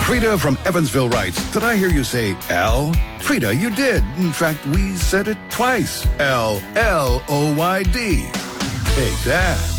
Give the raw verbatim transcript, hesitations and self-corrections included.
Frida from Evansville writes, did I hear you say L? Frida, you did. In fact, we said it twice. L, L O Y D. Take that.